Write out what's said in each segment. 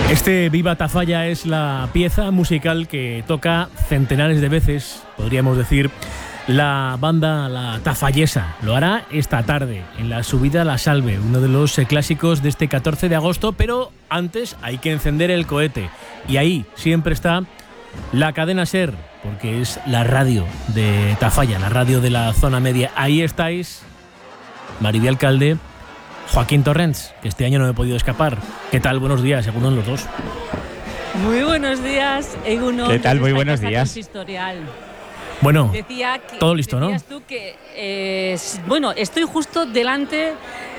Este Viva Tafalla es la pieza musical que toca centenares de veces, podríamos decir, la banda La Tafallesa. Lo hará esta tarde en la subida a la Salve, uno de los clásicos de este 14 de agosto, pero antes hay que encender el cohete. Y ahí siempre está la cadena SER, porque es la radio de Tafalla, la radio de la zona media. Ahí estáis, Maribí Alcalde, Joaquín Torrents, que este año no he podido escapar. ¿Qué tal? Buenos días, Egunon los dos. Muy buenos días, Egunon. ¿Qué tal? Muy buenos días. Bueno, decía que, todo listo, ¿no? Decías tú que, bueno, estoy justo delante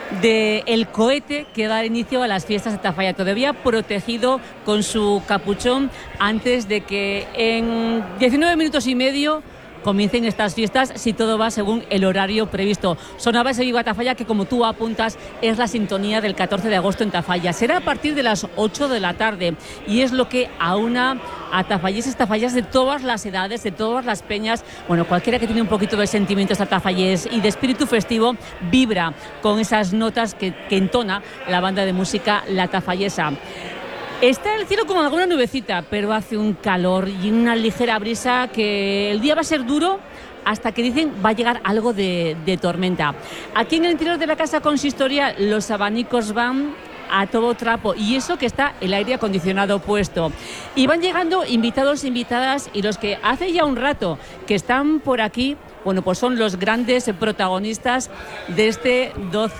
del cohete que da inicio a las fiestas de Tafalla, todavía protegido con su capuchón antes de que en 19 minutos y medio comiencen estas fiestas, si todo va según el horario previsto. Sonaba ese Viva Tafalla que, como tú apuntas, es la sintonía del 14 de agosto en Tafalla. Será a partir de las 8 de la tarde y es lo que aúna a tafalleses, tafallas de todas las edades, de todas las peñas. Bueno, cualquiera que tiene un poquito de sentimientos tafallés y de espíritu festivo vibra con esas notas que entona la banda de música La Tafallesa. Está el cielo como alguna nubecita, pero hace un calor y una ligera brisa que el día va a ser duro hasta que dicen va a llegar algo de tormenta. Aquí en el interior de la casa consistorial los abanicos van a todo trapo y eso que está el aire acondicionado puesto. Y van llegando invitados, invitadas, y los que hace ya un rato que están por aquí, bueno, pues son los grandes protagonistas de este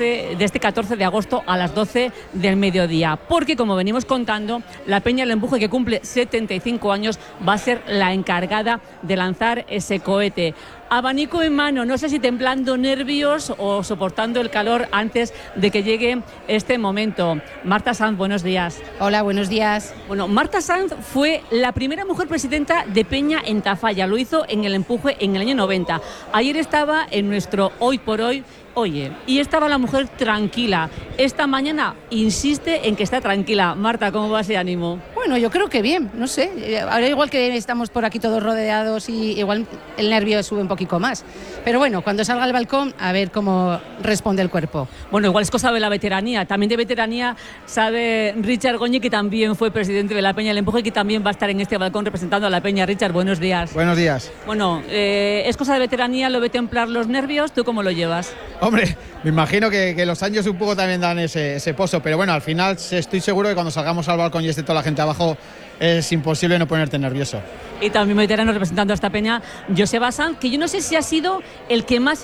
14 de agosto a las 12 del mediodía. Porque, como venimos contando, la Peña El Empuje, que cumple 75 años, va a ser la encargada de lanzar ese cohete. Abanico en mano, no sé si temblando nervios o soportando el calor antes de que llegue este momento. Marta Sanz, buenos días. Hola, buenos días. Bueno, Marta Sanz fue la primera mujer presidenta de Peña en Tafalla. Lo hizo en El Empuje en el año 90. Ayer estaba en nuestro Hoy por Hoy. Oye, y estaba la mujer tranquila. Esta mañana insiste en que está tranquila. Marta, ¿cómo va ese ánimo? Bueno, yo creo que bien, no sé. Ahora igual que estamos por aquí todos rodeados y igual el nervio sube un poquito más. Pero bueno, cuando salga al balcón, a ver cómo responde el cuerpo. Bueno, igual es cosa de la veteranía. También de veteranía sabe Richard Goñi, que también fue presidente de la Peña El Empuje y que también va a estar en este balcón representando a la Peña. Richard, buenos días. Buenos días. Bueno, es cosa de veteranía, lo ve templar los nervios. ¿Tú cómo lo llevas? Hombre, me imagino que los años un poco también dan ese pozo, pero bueno, al final estoy seguro que cuando salgamos al balcón y esté toda la gente abajo es imposible no ponerte nervioso. Y también veterano representando a esta peña, Joseba Sanz, que yo no sé si ha sido el que más